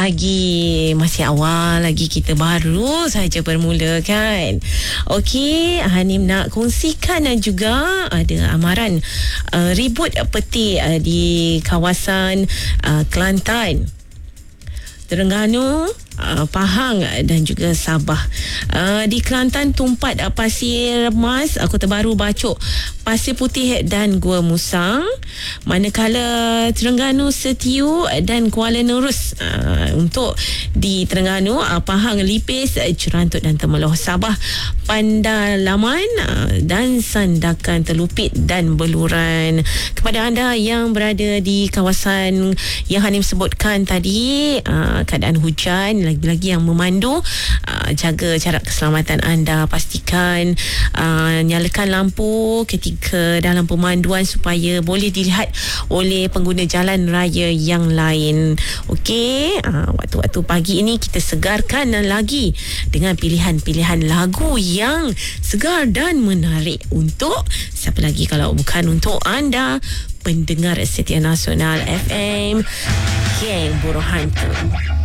pagi. Masih awal lagi, kita baru saja bermula kan. Okey, Hanim nak kongsikan dan juga ada amaran ribut peti di kawasan Kelantan, Terengganu, Pahang dan juga Sabah. Di Kelantan, Tumpat Pasir Mas, Kota Baru, Bacok, Pasir Putih dan Gua Musang. Manakala Terengganu, Setiu dan Kuala Nerus. Untuk di Terengganu, Pahang, Lipis, Cerantut dan Temeloh. Sabah, Pandalaman dan Sandakan, Telupit dan Beluran. Kepada anda yang berada di kawasan yang Hanim sebutkan tadi, keadaan hujan, lagi-lagi yang memandu, jaga jarak keselamatan anda. Pastikan nyalakan lampu ketika dalam pemanduan supaya boleh dilihat oleh pengguna jalan raya yang lain. Okey, waktu-waktu pagi ini kita segarkan lagi dengan pilihan-pilihan lagu yang segar dan menarik. Untuk siapa lagi kalau bukan untuk anda, pendengar setia Nasional FM, Geng Buruh Hantu.